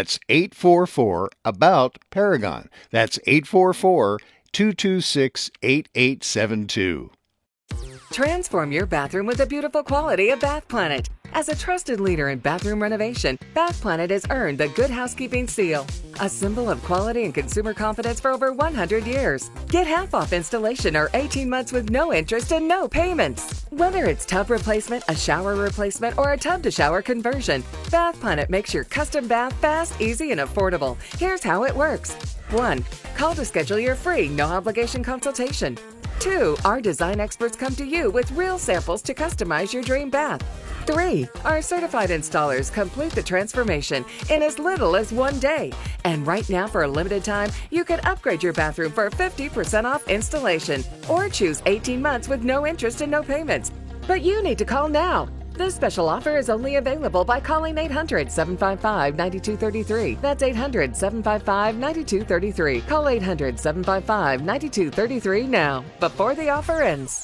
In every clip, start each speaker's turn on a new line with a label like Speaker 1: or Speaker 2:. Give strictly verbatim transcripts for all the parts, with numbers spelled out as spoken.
Speaker 1: That's eight four four, ABOUT, Paragon. That's eight four four, two two six, eight eight seven two.
Speaker 2: Transform your bathroom with the beautiful quality of Bath Planet. As a trusted leader in bathroom renovation, Bath Planet has earned the Good Housekeeping seal, a symbol of quality and consumer confidence for over one hundred years. Get half off installation or eighteen months with no interest and no payments. Whether it's tub replacement, a shower replacement, or a tub-to-shower conversion, Bath Planet makes your custom bath fast, easy, and affordable. Here's how it works. one. Call to schedule your free, no-obligation consultation. two. Our design experts come to you with real samples to customize your dream bath. three. Our certified installers complete the transformation in as little as one day. And right now, for a limited time, you can upgrade your bathroom for fifty percent off installation or choose eighteen months with no interest and no payments. But you need to call now. This special offer is only available by calling eight hundred, seven five five, nine two three three. That's eight hundred, seven five five, nine two three three. Call eight hundred, seven five five, nine two three three now, before the offer ends.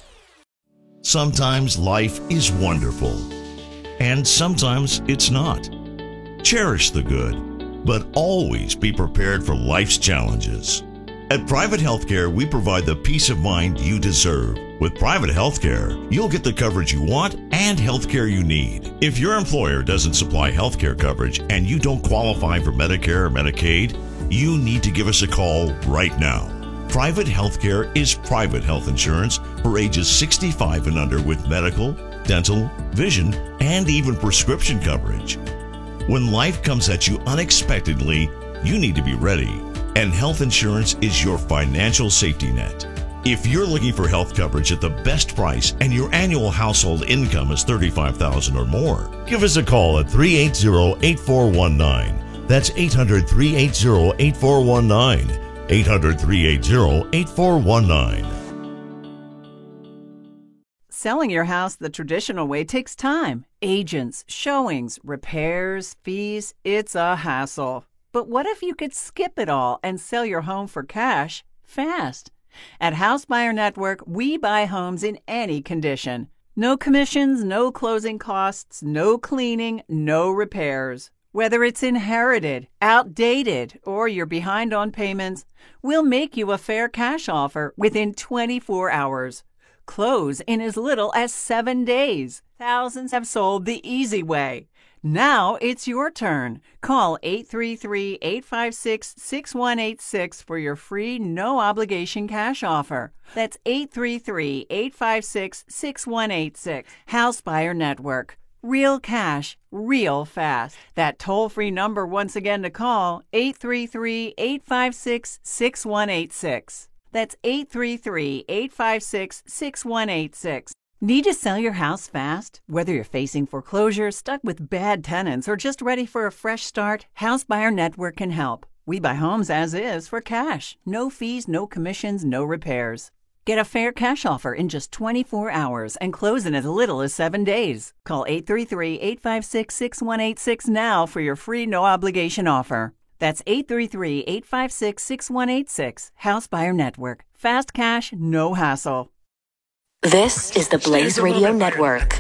Speaker 3: Sometimes life is wonderful, and sometimes it's not. Cherish the good, but always be prepared for life's challenges. At Private Healthcare, we provide the peace of mind you deserve. With Private Healthcare, you'll get the coverage you want and healthcare you need. If your employer doesn't supply healthcare coverage and you don't qualify for Medicare or Medicaid, you need to give us a call right now. Private Healthcare is private health insurance for ages sixty-five and under with medical, dental, vision, and even prescription coverage. When life comes at you unexpectedly, you need to be ready, and health insurance is your financial safety net. If you're looking for health coverage at the best price and your annual household income is thirty-five thousand dollars or more, give us a call at three eight zero, eight four one nine. That's eight hundred, three eight zero, eight four one nine. eight hundred, three eight zero, eight four one nine.
Speaker 4: Selling your house the traditional way takes time. Agents, showings, repairs, fees. It's a hassle. But what if you could skip it all and sell your home for cash fast? At House Buyer Network, we buy homes in any condition. No commissions, no closing costs, no cleaning, no repairs. Whether it's inherited, outdated, or you're behind on payments, we'll make you a fair cash offer within twenty-four hours. Close in as little as seven days. Thousands have sold the easy way. Now it's your turn. Call eight three three, eight five six, six one eight six for your free no-obligation cash offer. That's eight three three, eight five six, six one eight six. House Buyer Network. Real cash, real fast. That toll-free number once again to call, eight three three, eight five six, six one eight six. That's eight three three, eight five six, six one eight six. Need to sell your house fast? Whether you're facing foreclosure, stuck with bad tenants, or just ready for a fresh start, House Buyer Network can help. We buy homes as is for cash. No fees, no commissions, no repairs. Get a fair cash offer in just twenty-four hours and close in as little as seven days. Call eight three three, eight five six, six one eight six now for your free no-obligation offer. That's eight three three, eight five six, six one eight six. House Buyer Network. Fast cash, no hassle.
Speaker 5: This is the Blaze Radio Network.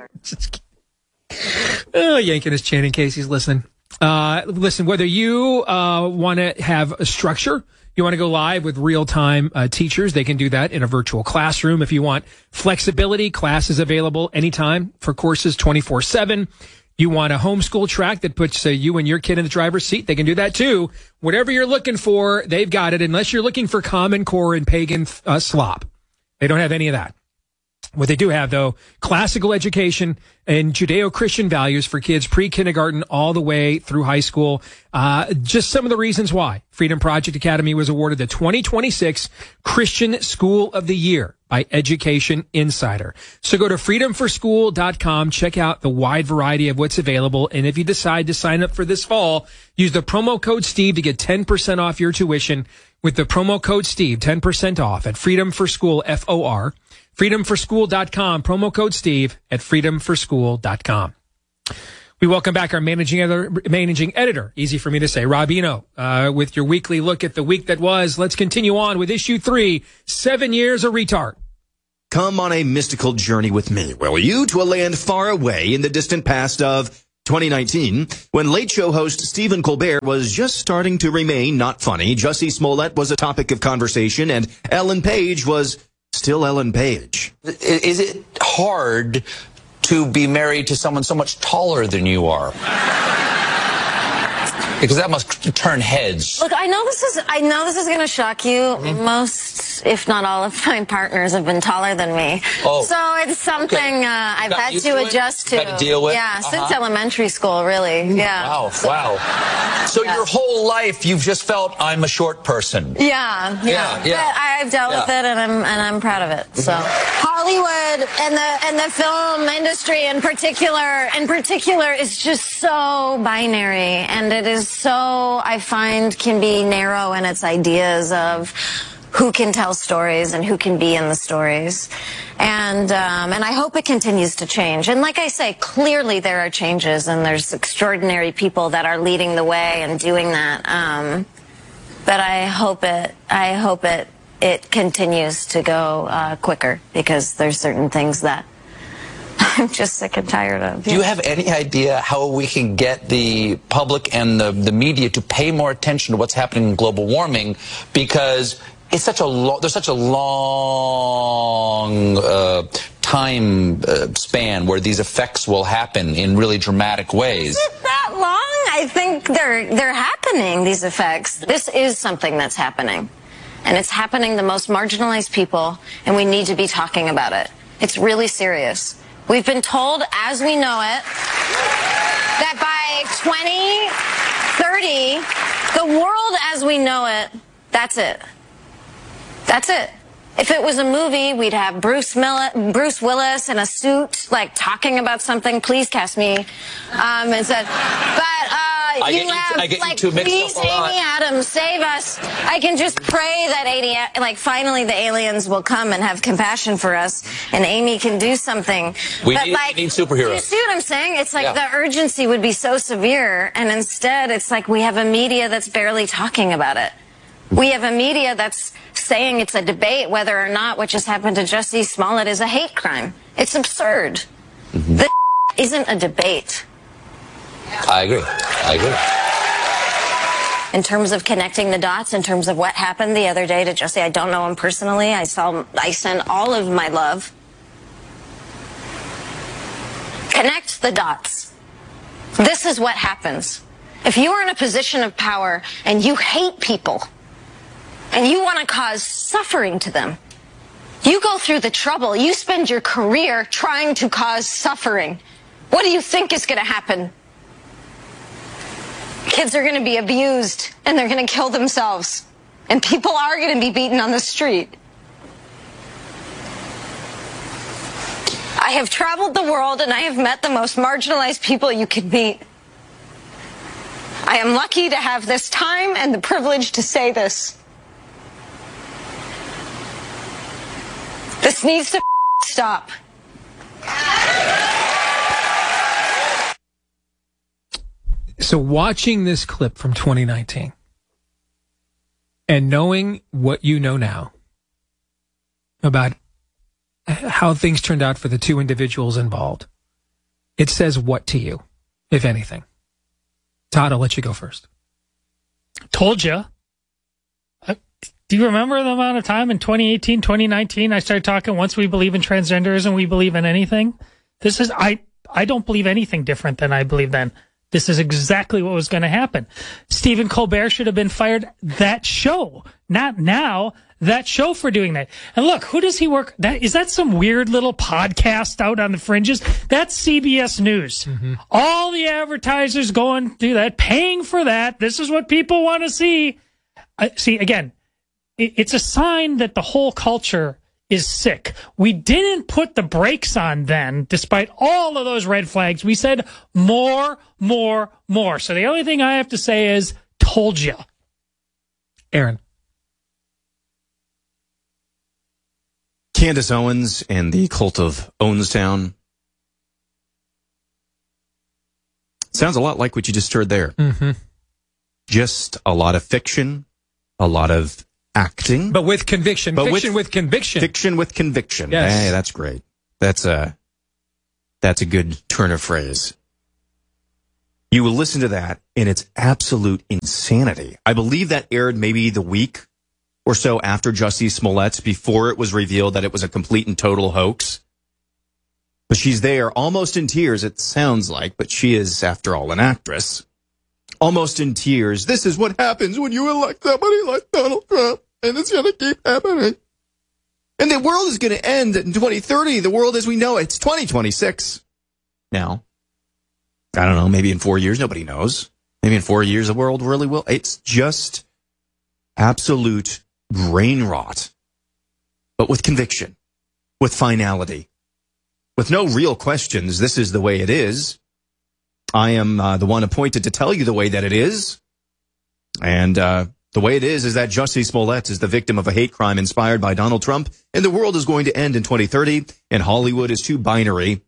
Speaker 6: Oh, Yankin is chanting. Casey's listening. Uh, listen, whether you uh, want to have a structure, you want to go live with real-time uh, teachers, they can do that in a virtual classroom. If you want flexibility, class is available anytime for courses twenty-four seven. You want a homeschool track that puts uh, you and your kid in the driver's seat, they can do that too. Whatever you're looking for, they've got it, unless you're looking for Common Core and pagan uh, slop. They don't have any of that. What they do have, though, classical education and Judeo-Christian values for kids pre-kindergarten all the way through high school. Uh, just some of the reasons why Freedom Project Academy was awarded the twenty twenty-six Christian School of the Year by Education Insider. So go to freedom for school dot com, check out the wide variety of what's available. And if you decide to sign up for this fall, use the promo code Steve to get ten percent off your tuition with the promo code Steve, ten percent off at Freedom for School, F O R. freedom for school dot com, promo code Steve at freedom for school dot com. We welcome back our managing editor, managing editor, easy for me to say, Rob Eno, uh, with your weekly look at the week that was. Let's continue on with issue three, Seven Years a Retard.
Speaker 7: Come on a mystical journey with me, will you, to a land far away in the distant past of twenty nineteen, when Late Show host Stephen Colbert was just starting to remain not funny, Jussie Smollett was a topic of conversation, and Ellen Page was still Ellen Page.
Speaker 8: Is it hard to be married to someone so much taller than you are? Because that must turn heads.
Speaker 9: Look, I know this is I know this is going to shock you. Mm-hmm. Most, if not all, of my partners have been taller than me. Oh. So it's something okay. uh, I've had to, to adjust to.
Speaker 8: Had to deal with?
Speaker 9: Yeah,
Speaker 8: uh-huh.
Speaker 9: since elementary school, really. Yeah.
Speaker 8: Wow, so, wow. So yeah. Your whole life you've just felt I'm a short person.
Speaker 9: Yeah, yeah.
Speaker 8: yeah, yeah.
Speaker 9: But I've dealt yeah. with it, and I'm and I'm proud of it. So mm-hmm. Hollywood and the and the film industry in particular, in particular, is just so binary, and it is so, I find, can be narrow in its ideas of who can tell stories and who can be in the stories. And um, and I hope it continues to change. And like I say, clearly there are changes, and there's extraordinary people that are leading the way and doing that. Um, but I hope it, I hope it, it continues to go uh, quicker, because there's certain things that I'm just sick and tired of.
Speaker 8: Do you have any idea how we can get the public and the, the media to pay more attention to what's happening in global warming? Because it's such a lo- there's such a long uh, time uh, span where these effects will happen in really dramatic ways.
Speaker 9: Is it that long? I think they're they're happening, these effects. This is something that's happening. And it's happening to the most marginalized people, and we need to be talking about it. It's really serious. We've been told, as we know it, that by twenty thirty, the world as we know it, that's it. That's it. If it was a movie, we'd have Bruce, Mill- Bruce Willis in a suit, like, talking about something. Please cast me. Um, and said, but uh, you have, you, like, please, Amy Adams, save us. I can just pray that, eighty, like, finally the aliens will come and have compassion for us, and Amy can do something.
Speaker 8: We,
Speaker 9: but,
Speaker 8: need,
Speaker 9: like,
Speaker 8: we need superheroes.
Speaker 9: You see what I'm saying? It's like
Speaker 8: yeah.
Speaker 9: the urgency would be so severe, and instead it's like we have a media that's barely talking about it. We have a media that's saying it's a debate whether or not what just happened to Jussie Smollett is a hate crime. It's absurd. Mm-hmm. This isn't a debate.
Speaker 8: I agree. I agree.
Speaker 9: In terms of connecting the dots, in terms of what happened the other day to Jussie, I don't know him personally. I saw, I sent all of my love. Connect the dots. This is what happens. If you are in a position of power and you hate people, and you want to cause suffering to them, you go through the trouble, you spend your career trying to cause suffering. What do you think is going to happen? Kids are going to be abused, and they're going to kill themselves, and people are going to be beaten on the street. I have traveled the world, and I have met the most marginalized people you could meet. I am lucky to have this time and the privilege to say this. This needs to stop.
Speaker 6: So watching this clip from twenty nineteen and knowing what you know now about how things turned out for the two individuals involved, it says what to you, if anything? Todd, I'll let you go first.
Speaker 10: Told you. Do you remember the amount of time in twenty eighteen, twenty nineteen I started talking, once we believe in transgenderism, we believe in anything? This is, I, I don't believe anything different than I believe then. This is exactly what was going to happen. Stephen Colbert should have been fired that show, not now, that show for doing that. And look, who does he work? That, is that some weird little podcast out on the fringes? That's C B S News. Mm-hmm. All the advertisers going through that, paying for that. This is what people want to see. Uh, see, again, it's a sign that the whole culture is sick. We didn't put the brakes on then, despite all of those red flags. We said more, more, more. So the only thing I have to say is, told you.
Speaker 6: Aaron.
Speaker 7: Candace Owens and the cult of Owenstown. Sounds a lot like what you just heard there.
Speaker 6: Mm-hmm.
Speaker 7: Just a lot of fiction, a lot of acting,
Speaker 6: but with conviction.
Speaker 7: But
Speaker 6: fiction with,
Speaker 7: with
Speaker 6: conviction.
Speaker 7: Fiction with conviction.
Speaker 6: Yes.
Speaker 7: Hey, that's great. That's a that's a good turn of phrase. You will listen to that, and it's absolute insanity. I believe that aired maybe the week or so after Jussie Smollett's, before it was revealed that it was a complete and total hoax. But she's there, almost in tears, it sounds like, but she is, after all, an actress. Almost in tears. This is what happens when you elect somebody like Donald Trump, and it's going to keep happening. And the world is going to end in twenty thirty. The world as we know it. It's twenty twenty-six now. I don't know, maybe in four years, nobody knows. Maybe in four years, the world really will. It's just absolute brain rot, but with conviction, with finality, with no real questions. This is the way it is. I am uh, the one appointed to tell you the way that it is. And uh, the way it is is that Jussie Smollett is the victim of a hate crime inspired by Donald Trump, and the world is going to end in twenty thirty, and Hollywood is too binary.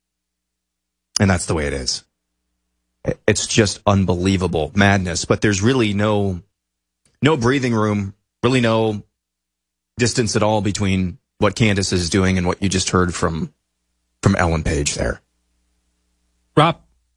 Speaker 7: And that's the way it is. It's just unbelievable madness, but there's really no no breathing room, really no distance at all between what Candace is doing and what you just heard from from Ellen Page there.
Speaker 6: Rob?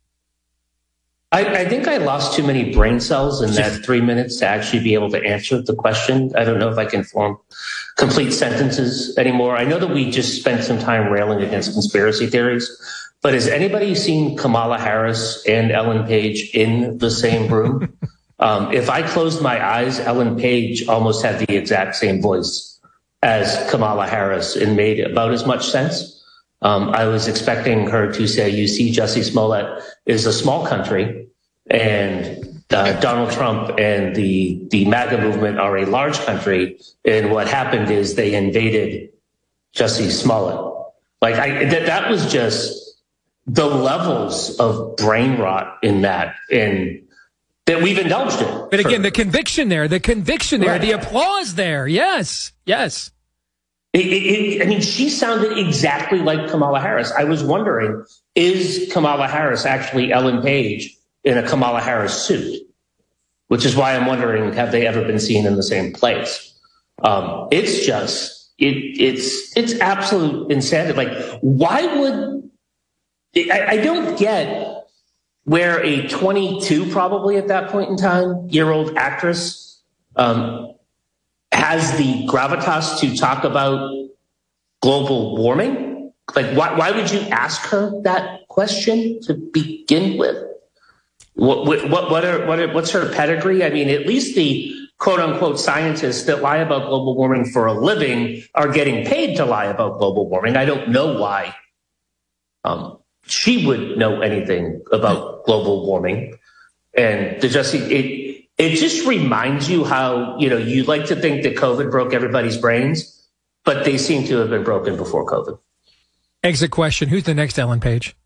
Speaker 11: I, I think I lost too many brain cells in that three minutes to actually be able to answer the question. I don't know if I can form complete sentences anymore. I know that we just spent some time railing against conspiracy theories, but has anybody seen Kamala Harris and Ellen Page in the same room? um, if I closed my eyes, Ellen Page almost had the exact same voice as Kamala Harris and made about as much sense. Um, I was expecting her to say, you see, Jussie Smollett is a small country, and uh, Donald Trump and the, the MAGA movement are a large country, and what happened is they invaded Jussie Smollett. Like, I, that, that was just the levels of brain rot in that, and that we've indulged in.
Speaker 6: But again, the conviction there, the conviction there, right. The applause there. Yes, yes.
Speaker 11: It, it, I mean, she sounded exactly like Kamala Harris. I was wondering, is Kamala Harris actually Ellen Page in a Kamala Harris suit? Which is why I'm wondering, have they ever been seen in the same place? Um, it's just, it, it's it's absolute insanity. Like, why would, I, I don't get where a twenty-two, probably at that point in time, year old actress, um, has the gravitas to talk about global warming. Like, why, why would you ask her that question to begin with? What, what, what are, what are, what's her pedigree? I mean, at least the quote unquote scientists that lie about global warming for a living are getting paid to lie about global warming. I don't know why um, she would know anything about global warming. And the just, it, It just reminds you how, you know, you like to think that COVID broke everybody's brains, but they seem to have been broken before COVID.
Speaker 6: Exit question. Who's the next Ellen Page?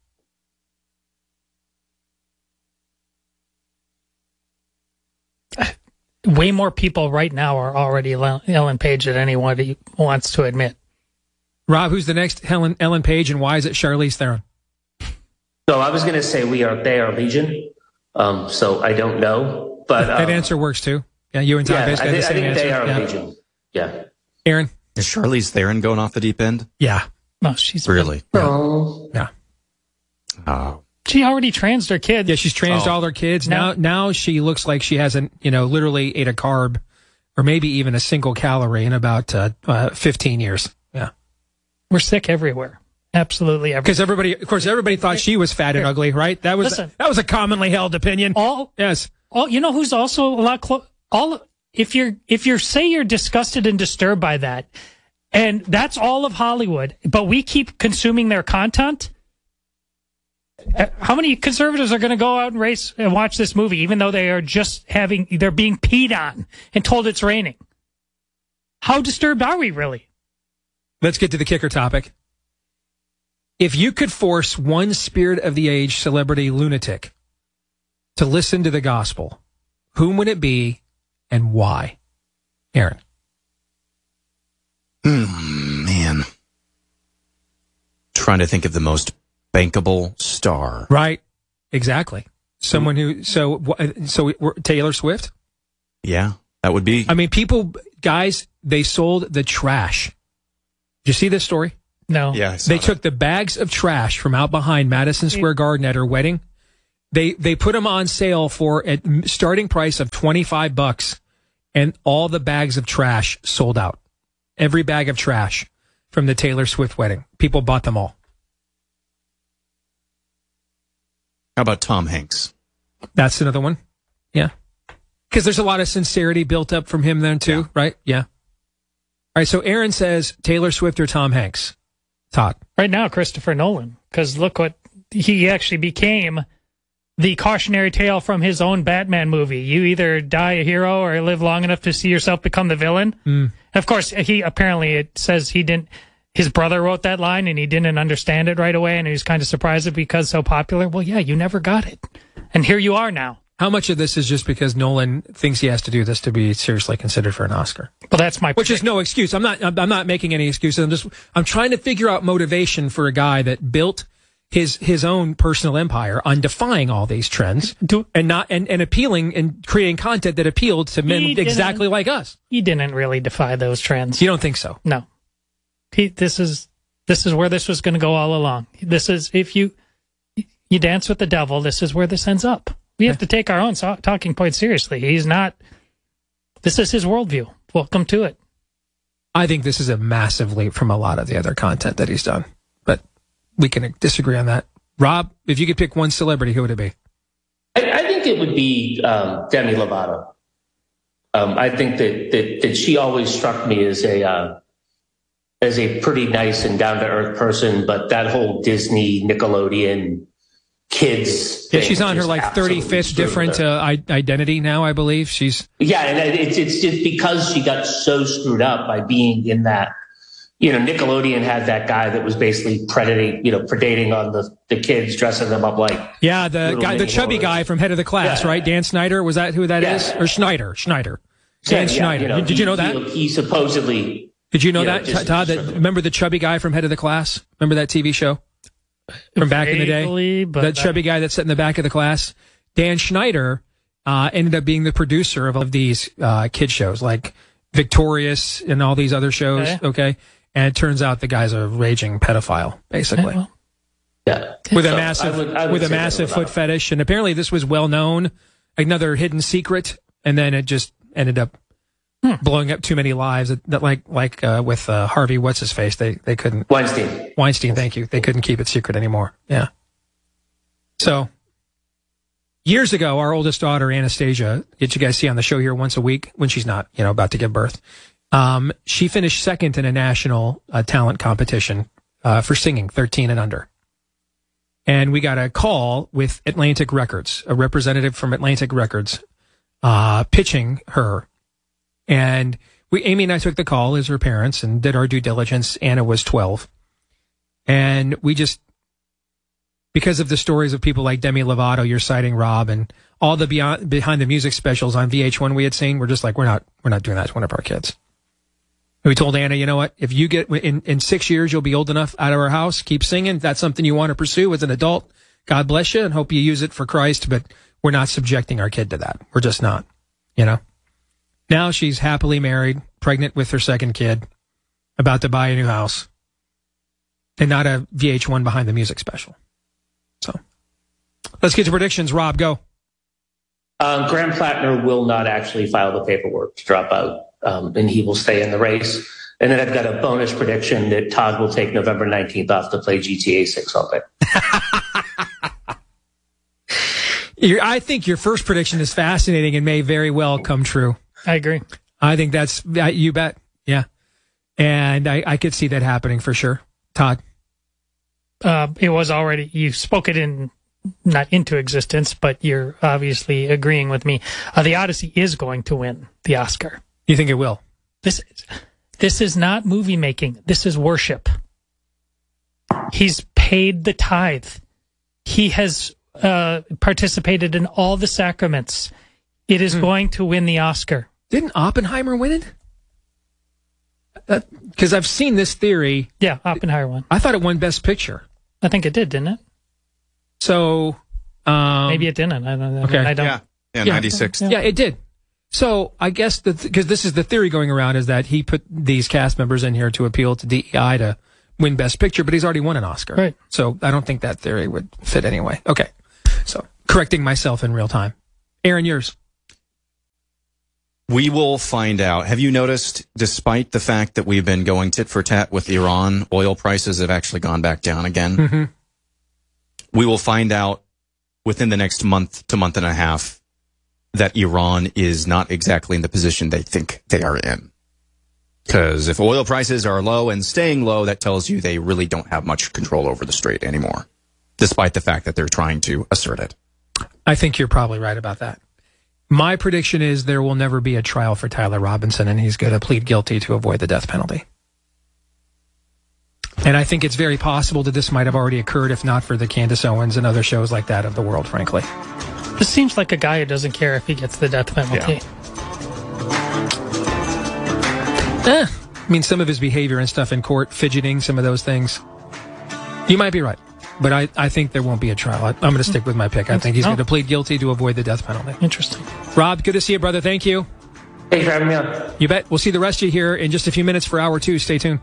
Speaker 10: Way more people right now are already Ellen Page than anyone wants to admit.
Speaker 6: Rob, who's the next Helen, Ellen Page, and why is it Charlize Theron?
Speaker 11: So I was going to say we are, they are Legion. Um, so I don't know. But, um,
Speaker 6: that answer works too. Yeah, you and Tom
Speaker 11: yeah,
Speaker 6: basically
Speaker 11: I, th-
Speaker 6: the same
Speaker 11: I think
Speaker 6: answer.
Speaker 11: they are
Speaker 6: yeah.
Speaker 11: Legion. Yeah.
Speaker 6: Aaron?
Speaker 7: Is Charlize Theron going off the deep end?
Speaker 6: Yeah.
Speaker 10: No, she's
Speaker 7: really.
Speaker 11: Oh.
Speaker 6: Yeah.
Speaker 7: Oh.
Speaker 10: She already transed her kids.
Speaker 6: Yeah, she's transed oh. all her kids. Now, now she looks like she hasn't, you know, literally ate a carb or maybe even a single calorie in about uh, uh, fifteen years. Yeah.
Speaker 10: We're sick everywhere. Absolutely everywhere.
Speaker 6: Because everybody, of course, everybody thought she was fat and ugly, right? That was
Speaker 10: Listen,
Speaker 6: that was a commonly held opinion.
Speaker 10: All
Speaker 6: yes.
Speaker 10: All you know who's also a lot close. All if you're if you're say you're disgusted and disturbed by that, and that's all of Hollywood, but we keep consuming their content. How many conservatives are going to go out and race and watch this movie, even though they are just having they're being peed on and told it's raining? How disturbed are we really?
Speaker 6: Let's get to the kicker topic. If you could force one spirit of the age celebrity lunatic to listen to the gospel, whom would it be and why? Aaron.
Speaker 7: Hmm, man. Trying to think of the most bankable star.
Speaker 6: Right. Exactly. Someone who, so, so Taylor Swift?
Speaker 7: Yeah, that would be.
Speaker 6: I mean, people, guys, they sold the trash. Did you see this story?
Speaker 10: No.
Speaker 7: Yeah,
Speaker 6: they
Speaker 7: that.
Speaker 6: took the bags of trash from out behind Madison Square Garden at her wedding, They they put them on sale for a starting price of twenty-five bucks, and all the bags of trash sold out. Every bag of trash from the Taylor Swift wedding. People bought them all.
Speaker 7: How about Tom Hanks?
Speaker 6: That's another one. Yeah. Because there's a lot of sincerity built up from him then too, yeah. right? Yeah. All right, so Aaron says Taylor Swift or Tom Hanks. Todd.
Speaker 10: Right now, Christopher Nolan. Because look what he actually became, the cautionary tale from his own Batman movie. You either die a hero or live long enough to see yourself become the villain.
Speaker 6: Mm.
Speaker 10: Of course, he apparently it says he didn't. His brother wrote that line and he didn't understand it right away, and he was kind of surprised it because so popular. Well, yeah, you never got it, and here you are now.
Speaker 6: How much of this is just because Nolan thinks he has to do this to be seriously considered for an Oscar?
Speaker 10: Well, that's my
Speaker 6: which prediction. Is no excuse. I'm not. I'm not making any excuses. I'm just. I'm trying to figure out motivation for a guy that built his his own personal empire on defying all these trends
Speaker 10: do,
Speaker 6: and not and, and appealing and creating content that appealed to men exactly like us.
Speaker 10: He didn't really defy those trends.
Speaker 6: You don't think so?
Speaker 10: No. He, this is this is where this was going to go all along. This is if you you dance with the devil. This is where this ends up. We have to take our own so- talking point seriously. He's not. This is his worldview. Welcome to it.
Speaker 6: I think this is a massive leap from a lot of the other content that he's done, but we can disagree on that. Rob, if you could pick one celebrity, who would it be?
Speaker 11: I, I think it would be um, Demi Lovato. Um, I think that, that that she always struck me as a uh, as a pretty nice and down to earth person, but that whole Disney Nickelodeon kids
Speaker 6: yeah, she's on her like thirty-fifth different uh, identity now, I believe. She's
Speaker 11: yeah, and it's it's just because she got so screwed up by being in that. You know, Nickelodeon had that guy that was basically predating, you know, predating on the, the kids, dressing them up like
Speaker 6: yeah, the guy, the chubby horrors. guy from Head of the Class, yeah. right? Dan Snyder, was that who that
Speaker 11: yeah.
Speaker 6: is? Or Schneider, Schneider, Dan yeah, Schneider. You know, Did
Speaker 11: he,
Speaker 6: you know that?
Speaker 11: He, he supposedly.
Speaker 6: Did you know that know, Todd? That, remember the chubby guy from Head of the Class? Remember that T V show? From back in the day,
Speaker 10: but
Speaker 6: that chubby guy that sat in the back of the class, Dan Schneider, uh, ended up being the producer of, of these uh, kid shows like Victorious and all these other shows. Okay, okay? And it turns out the guy's a raging pedophile, basically.
Speaker 11: Okay, well, yeah,
Speaker 6: with
Speaker 11: so
Speaker 6: a massive,
Speaker 11: I would, I would
Speaker 6: with a massive foot fetish, and apparently this was well known, another hidden secret, and then it just ended up Hmm. blowing up too many lives that, that like like uh, with uh, Harvey, what's his face? They they couldn't
Speaker 11: Weinstein.
Speaker 6: Weinstein, thank you. They couldn't keep it secret anymore. Yeah. So years ago, our oldest daughter Anastasia, that you guys see on the show here once a week when she's not, you know, about to give birth, um, she finished second in a national uh, talent competition uh, for singing, thirteen and under. And we got a call with Atlantic Records, a representative from Atlantic Records, uh, pitching her. And we, Amy and I took the call as her parents and did our due diligence. Anna was twelve. And we just, because of the stories of people like Demi Lovato, you're citing Rob, and all the beyond, behind the music specials on V H one we had seen, we're just like, we're not, we're not doing that to one of our kids. And we told Anna, you know what, if you get, in, in six years, you'll be old enough out of our house, keep singing. If that's something you want to pursue as an adult, God bless you and hope you use it for Christ, but we're not subjecting our kid to that. We're just not, you know? Now she's happily married, pregnant with her second kid, about to buy a new house, and not a V H one behind the music special. So let's get to predictions. Rob, go.
Speaker 11: Um, Graham Plattner will not actually file the paperwork to drop out, um, and he will stay in the race. And then I've got a bonus prediction that Todd will take November nineteenth off to play G T A six all day.
Speaker 6: I think your first prediction is fascinating and may very well come true.
Speaker 10: I agree.
Speaker 6: I think that's, you bet. Yeah. And I, I could see that happening for sure. Todd?
Speaker 10: Uh, it was already, you spoke it in, not into existence, but you're obviously agreeing with me. Uh, the Odyssey is going to win the Oscar.
Speaker 6: You think it will?
Speaker 10: This, this is not movie making. This is worship. He's paid the tithe. He has uh, participated in all the sacraments. It is hmm. going to win the Oscar.
Speaker 6: Didn't Oppenheimer win it? Because uh, I've seen this theory.
Speaker 10: Yeah, Oppenheimer won.
Speaker 6: I thought it won Best Picture.
Speaker 10: I think it did, didn't it?
Speaker 6: So um,
Speaker 10: maybe it didn't. I don't know.
Speaker 6: Okay.
Speaker 10: I don't.
Speaker 7: Yeah, yeah, ninety-six.
Speaker 6: Yeah. yeah, it did. So I guess the because this is the theory going around is that he put these cast members in here to appeal to D E I to win Best Picture, but he's already won an Oscar.
Speaker 10: Right.
Speaker 6: So I don't think that theory would fit anyway. Okay. So correcting myself in real time. Aaron, yours.
Speaker 7: We will find out. Have you noticed, despite the fact that we've been going tit for tat with Iran, oil prices have actually gone back down again?
Speaker 6: Mm-hmm.
Speaker 7: We will find out within the next month to month and a half that Iran is not exactly in the position they think they are in. Because if oil prices are low and staying low, that tells you they really don't have much control over the strait anymore, despite the fact that they're trying to assert it.
Speaker 6: I think you're probably right about that. My prediction is there will never be a trial for Tyler Robinson, and he's going to plead guilty to avoid the death penalty. And I think it's very possible that this might have already occurred, if not for the Candace Owens and other shows like that of the world, frankly.
Speaker 10: This seems like a guy who doesn't care if he gets the death penalty.
Speaker 6: Yeah. Eh, I mean, some of his behavior and stuff in court, fidgeting, some of those things. You might be right. But I, I think there won't be a trial. I, I'm going to stick with my pick. I think he's
Speaker 10: oh.
Speaker 6: going to plead guilty to avoid the death penalty.
Speaker 10: Interesting.
Speaker 6: Rob, good to see you, brother. Thank you.
Speaker 11: Thanks for having me on.
Speaker 6: You bet. We'll see the rest of you here in just a few minutes for hour two. Stay tuned.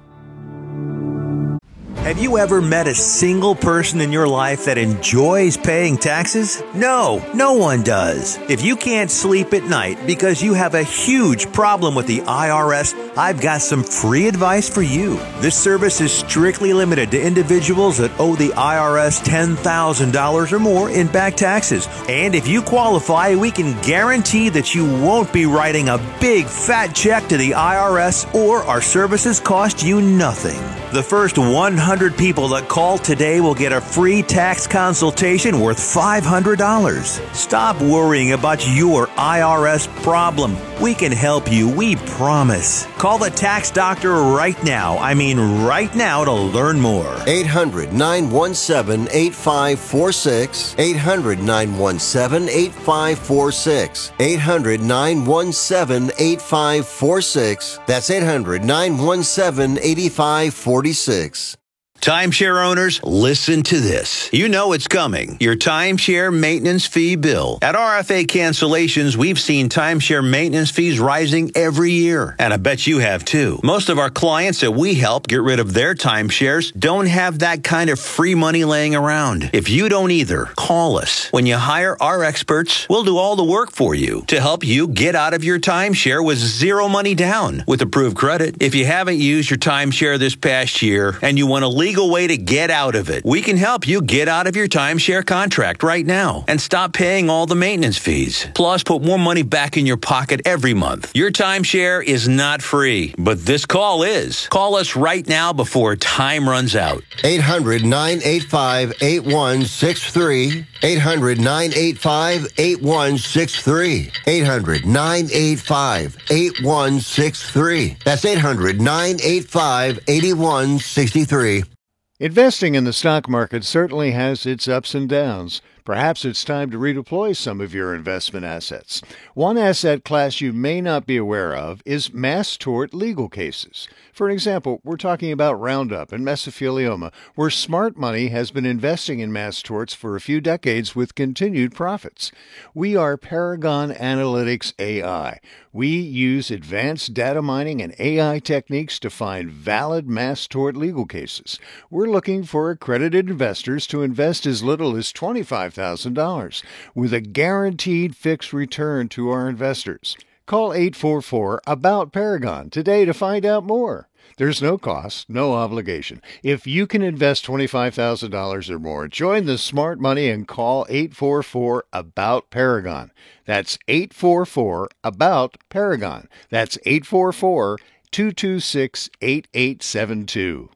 Speaker 12: Have you ever met a single person in your life that enjoys paying taxes? No, no one does. If you can't sleep at night because you have a huge problem with the I R S, I've got some free advice for you. This service is strictly limited to individuals that owe the I R S ten thousand dollars or more in back taxes. And if you qualify, we can guarantee that you won't be writing a big fat check to the I R S, or our services cost you nothing. The first one hundred people that call today will get a free tax consultation worth five hundred dollars. Stop worrying about your I R S problem. We can help you, we promise. Call the tax doctor right now. I mean right now to learn more.
Speaker 13: eight hundred, nine one seven, eight five four six. eight hundred, nine one seven, eight five four six. eight hundred, nine one seven, eight five four six. That's eight hundred, nine one seven, eight five four six.
Speaker 14: Timeshare owners, listen to this. You know it's coming. Your timeshare maintenance fee bill. At R F A Cancellations, we've seen timeshare maintenance fees rising every year. And I bet you have too. Most of our clients that we help get rid of their timeshares don't have that kind of free money laying around. If you don't either, call us. When you hire our experts, we'll do all the work for you to help you get out of your timeshare with zero money down with approved credit. If you haven't used your timeshare this past year and you want to leave legal way to get out of it. We can help you get out of your timeshare contract right now and stop paying all the maintenance fees. Plus, put more money back in your pocket every month. Your timeshare is not free, but this call is. Call us right now before time runs out.
Speaker 13: eight hundred, nine eight five, eight one six three. eight hundred, nine eight five, eight one six three. eight hundred, nine eight five, eight one six three. That's eight hundred, nine eight five, eight one six three.
Speaker 1: Investing in the stock market certainly has its ups and downs. Perhaps it's time to redeploy some of your investment assets. One asset class you may not be aware of is mass tort legal cases. For example, we're talking about Roundup and mesothelioma, where smart money has been investing in mass torts for a few decades with continued profits. We are Paragon Analytics A I. We use advanced data mining and A I techniques to find valid mass tort legal cases. We're looking for accredited investors to invest as little as twenty-five thousand dollars with a guaranteed fixed return to our investors. Call eight four four, A B O U T, Paragon today to find out more. There's no cost, no obligation. If you can invest twenty-five thousand dollars or more, join the smart money and call eight four four, A B O U T, Paragon. That's eight four four, A B O U T, Paragon. That's eight four four, two two six, eight eight seven two.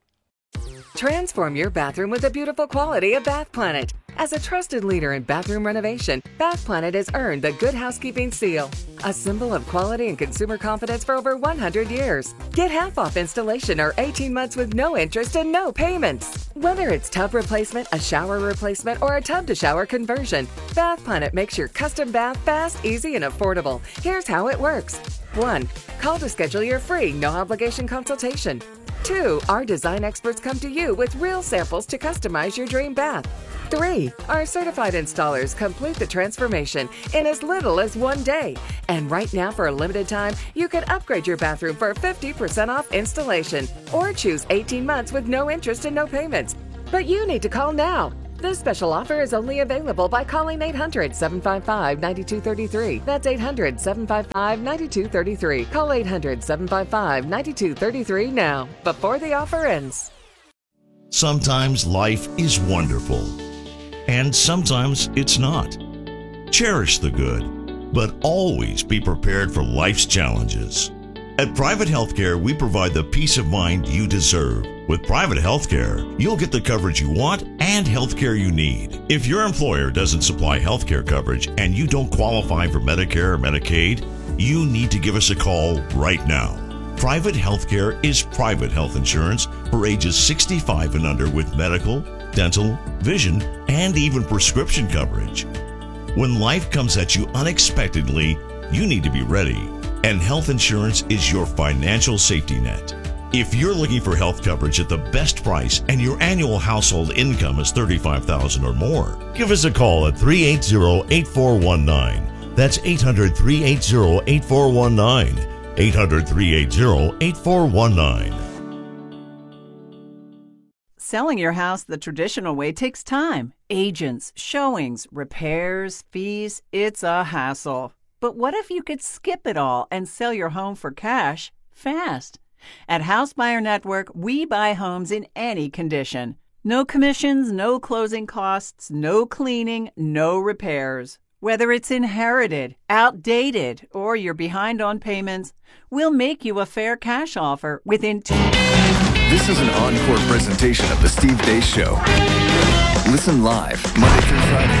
Speaker 2: Transform your bathroom with the beautiful quality of Bath Planet. As a trusted leader in bathroom renovation, Bath Planet has earned the Good Housekeeping seal, a symbol of quality and consumer confidence for over one hundred years. Get half off installation or eighteen months with no interest and no payments. Whether it's tub replacement, a shower replacement, or a tub-to-shower conversion, Bath Planet makes your custom bath fast, easy, and affordable. Here's how it works. one. Call to schedule your free, no-obligation consultation. two. Our design experts come to you with real samples to customize your dream bath. three. Our certified installers complete the transformation in as little as one day. And right now, for a limited time, you can upgrade your bathroom for fifty percent off installation or choose eighteen months with no interest and no payments. But you need to call now. This special offer is only available by calling eight hundred, seven five five, nine two three three. That's eight hundred, seven five five, nine two three three. Call eight hundred, seven five five, nine two three three now, before the offer ends.
Speaker 3: Sometimes life is wonderful, and sometimes it's not. Cherish the good, but always be prepared for life's challenges. At Private Healthcare, we provide the peace of mind you deserve. With Private Healthcare, you'll get the coverage you want and healthcare you need. If your employer doesn't supply healthcare coverage and you don't qualify for Medicare or Medicaid, you need to give us a call right now. Private Healthcare is private health insurance for ages sixty-five and under with medical, dental, vision, and even prescription coverage. When life comes at you unexpectedly, you need to be ready. And health insurance is your financial safety net. If you're looking for health coverage at the best price and your annual household income is thirty-five thousand dollars or more, give us a call at three eight zero, eight four one nine. That's eight hundred, three eight zero, eight four one nine. eight hundred, three eight zero, eight four one nine.
Speaker 4: Selling your house the traditional way takes time. Agents, showings, repairs, fees. It's a hassle. But what if you could skip it all and sell your home for cash fast? At House Buyer Network, we buy homes in any condition. No commissions, no closing costs, no cleaning, no repairs. Whether it's inherited, outdated, or you're behind on payments, we'll make you a fair cash offer within two.
Speaker 15: This is an encore presentation of The Steve Deace Show. Listen live Monday through Friday